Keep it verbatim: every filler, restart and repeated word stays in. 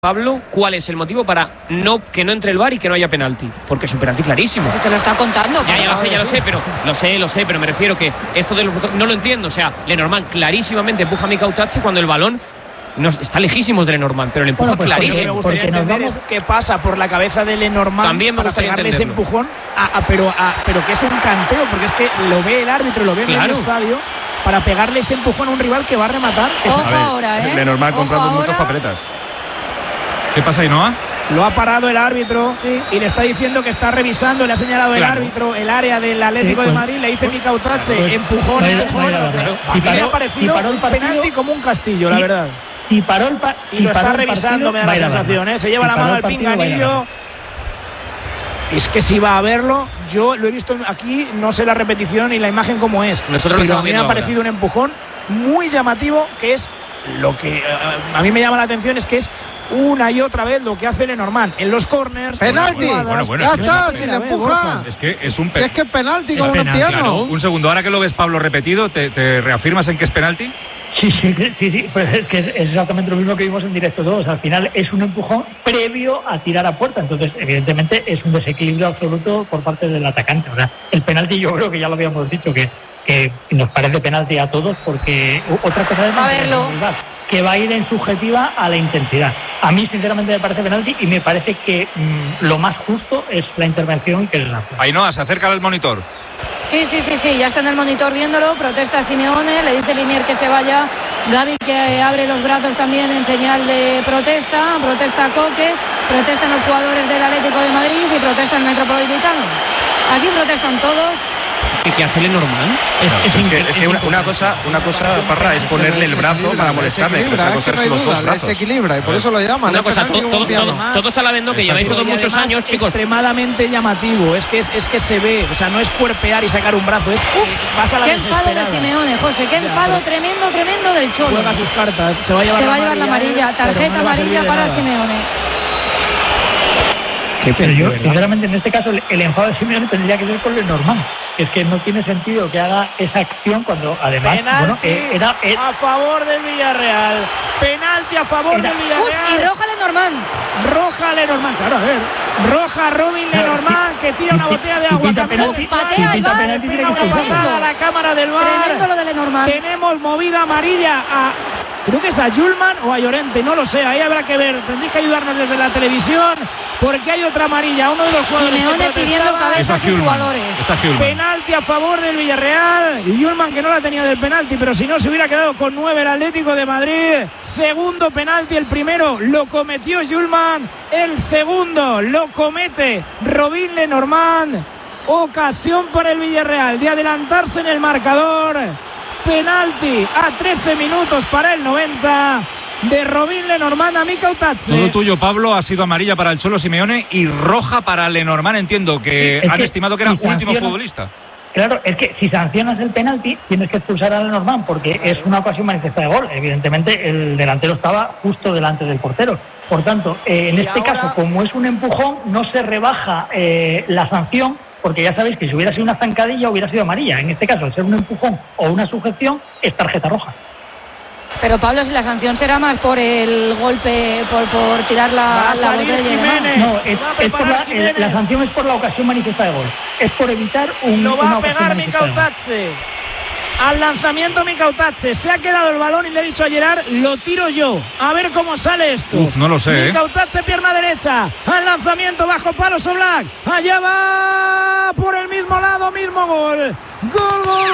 Pablo, ¿cuál es el motivo para no que no entre el V A R y que no haya penalti? Porque es un penalti clarísimo. Pues te lo está contando. Ya, ya lo sé, ya lo sé, pero lo sé, lo sé, pero me refiero que esto de los, no lo entiendo. O sea, Lenormand clarísimamente empuja a Mika Utache cuando el balón no, está lejísimos de Lenormand, pero le empuja bueno, pues clarísimo. Lo que me gustaría entender vamos... es qué pasa por la cabeza de Lenormand También me para pegarle ese empujón, a, a, pero, a, pero que es un canteo, porque es que lo ve el árbitro, lo ve claro. en el estadio, para pegarle ese empujón a un rival que va a rematar. Que Ojo a ver, ahora, ¿eh? Lenormand comprando ahora. muchas papeletas. ¿Qué pasa, Ainhoa? Lo ha parado el árbitro sí. y le está diciendo que está revisando, le ha señalado claro. el árbitro el área del Atlético sí, pues, de Madrid, le dice pues, Mika Utache, pues, empujón, empujón. Claro. Y me ha parecido un penalti como un castillo, la verdad. Y paró el pa y, y lo está revisando, partido, me da la sensación, ¿eh? Se lleva la mano al pinganillo. Es que si va a verlo, yo lo he visto aquí, no sé la repetición y la imagen cómo es. Nosotros pero a mí me ha ahora. parecido un empujón muy llamativo, que es lo que uh, a mí me llama la atención, es que es una y otra vez lo que hace Lenormand en los corners. ¡Penalti! Bueno, bueno, ya no está, es si le empuja. Es que es un si es que es penalti, como penal, un piano. Claro. Un segundo, ahora que lo ves, Pablo, repetido, ¿te, te reafirmas en que es penalti? Sí, sí, sí, sí, pues es que es exactamente lo mismo que vimos en directo todos. Al final es un empujón previo a tirar a puerta, entonces evidentemente es un desequilibrio absoluto por parte del atacante. O sea, el penalti yo creo que ya lo habíamos dicho, que, que nos parece penalti a todos, porque otra cosa es a verlo. que va a ir en subjetiva a la intensidad. A mí sinceramente me parece penalti y me parece que mmm, lo más justo es la intervención que es la. Ainhoa, se acerca al monitor. Sí, sí, sí, sí, ya está en el monitor viéndolo, protesta Simeone, le dice Linier que se vaya, Gavi que abre los brazos también en señal de protesta, protesta Coque, protestan los jugadores del Atlético de Madrid y protesta el Metropolitano. Aquí protestan todos. ¿Qué, qué hace Lenormand? Es, no, es, es, que, es, es que una, una cosa, una cosa, Parra, es ponerle el brazo para molestarle. Otra cosa es que los dos brazos. Se equilibra y por eso lo llaman. Una cosa, todo, todo, todo, todos a la vendo que lleváis todos muchos años, chicos. Extremadamente llamativo, es que es, es que se ve, o sea, no es cuerpear y sacar un brazo, es Uf, vas a la qué enfado de Simeone, José, qué enfado ya, tremendo, tremendo del Cholo. Juega sus cartas, se va a llevar, se la, va a llevar amarilla, la amarilla, tarjeta no amarilla para nada. Simeone. Qué pero yo, sinceramente, en este caso, el, el enfado de Simeone tendría que ver con Lenormand. Es que no tiene sentido que haga esa acción cuando, además, penalti bueno, eh, era, eh, a favor del Villarreal. Penalti a favor era, del Villarreal. Uf, y roja Lenormand. Roja Lenormand, claro, a ver. Roja Robin Lenormand, que tira una botella de agua. Penalti, patea y va. Una patada a la cámara del V A R. Tremendo lo de Lenormand. Tenemos movida amarilla a... Creo que es a Yulman o a Llorente, no lo sé, ahí habrá que ver. Tendréis que ayudarnos desde la televisión, porque hay otra amarilla, uno de los jugadores. Simeone pidiendo cabeza a sus jugadores. Penalti a favor del Villarreal. Y Yulman, que no la tenía del penalti, pero si no se hubiera quedado con nueve el Atlético de Madrid. Segundo penalti, el primero lo cometió Yulman, el segundo lo comete Robin Lenormand. Ocasión para el Villarreal de adelantarse en el marcador. Penalti a trece minutos para el noventa de Robin Lenormand a Mika Utache. Todo tuyo, Pablo, ha sido amarilla para el Cholo Simeone y roja para Lenormand. Entiendo que han que estimado que era si último futbolista. Claro, es que si sancionas el penalti tienes que expulsar a Lenormand porque es una ocasión manifiesta de gol. Evidentemente el delantero estaba justo delante del portero. Por tanto, eh, en este ahora... caso, como es un empujón, no se rebaja eh, la sanción, porque ya sabéis que si hubiera sido una zancadilla hubiera sido amarilla. En este caso, al ser un empujón o una sujeción, es tarjeta roja. Pero Pablo, si la sanción será más por el golpe, por, por tirar la, la botella. No, es, es por la, el, la sanción es por la ocasión manifiesta de gol. Es por evitar un. Lo va a pegar Mika Utache. Al lanzamiento Mika Utache. Se ha quedado el balón y le he dicho a Gerard, lo tiro yo. A ver cómo sale esto. Uf, no lo sé. Mika Utache, pierna derecha. Al lanzamiento bajo palo Oblak. Allá va por el mismo lado, mismo gol. Gol, gol.